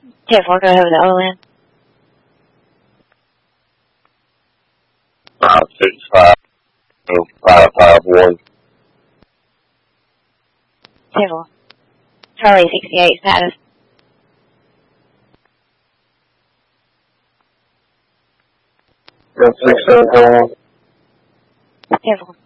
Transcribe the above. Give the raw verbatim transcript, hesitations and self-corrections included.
ten four, go ahead with the O L N. five six five, five five one. ten four. Charlie sixty-eight, status. One six seven one. ten four.